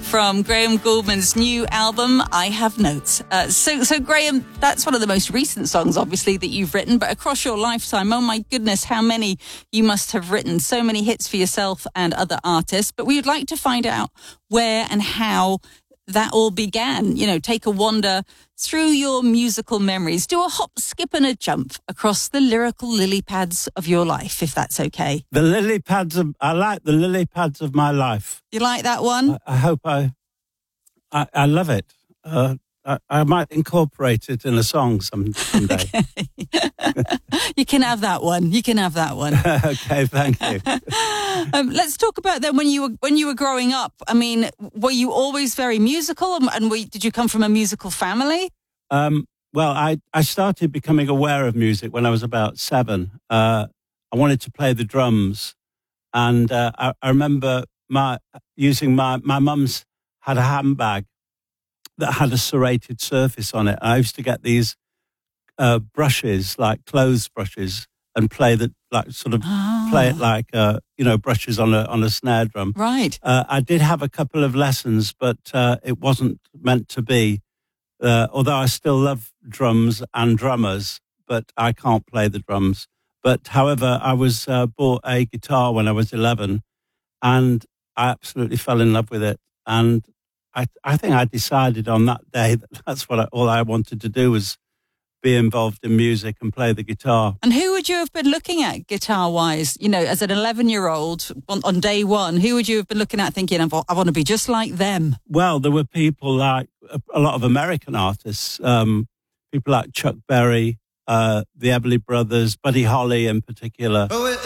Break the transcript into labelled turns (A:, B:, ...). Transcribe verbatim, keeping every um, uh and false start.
A: from Graham Gouldman's new album, I Have Notes. Uh, so, so Graham, that's one of the most recent songs, obviously, that you've written, but across your lifetime, oh my goodness, how many you must have written. So many hits for yourself and other artists. But we would like to find out where and how that all began. You know, take a wander through your musical memories. Do a hop, skip and a jump across the lyrical lily pads of your life, if that's okay.
B: The lily pads of, I like the lily pads of my life.
A: You like that one?
B: I, I hope I, I, I love it. Uh, I, I might incorporate it in a song some, someday.
A: You can have that one. You can have that one.
B: Okay, thank you.
A: um, let's talk about then when you were when you were growing up. I mean, were you always very musical, and, and were, did you come from a musical family?
B: Um, well, I, I started becoming aware of music when I was about seven. Uh, I wanted to play the drums, and uh, I, I remember my using my my mum's had a handbag that had a serrated surface on it. I used to get these uh, brushes, like clothes brushes, and play the like sort of oh. play it like uh, you know brushes on a on a snare drum.
A: Right.
B: Uh, I did have a couple of lessons, but uh, it wasn't meant to be. Uh, although I still love drums and drummers, but I can't play the drums. But however, I was uh, bought a guitar when I was eleven, and I absolutely fell in love with it. And I, I think I decided on that day that that's what I, all I wanted to do was be involved in music and play the guitar.
A: And who would you have been looking at guitar-wise? You know, as an eleven-year-old on, on day one, who would you have been looking at thinking, I want to be just like them?
B: Well, there were people like a, a lot of American artists, um, people like Chuck Berry, uh, the Everly Brothers, Buddy Holly in particular. Oh,